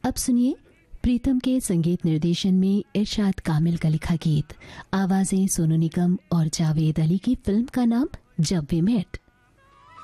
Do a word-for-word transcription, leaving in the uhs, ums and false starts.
अब सुनिए प्रीतम के संगीत निर्देशन में इरशाद कामिल का लिखा गीत। आवाजें सोनू निगम और जावेद अली की फिल्म का नाम जब वी मेट।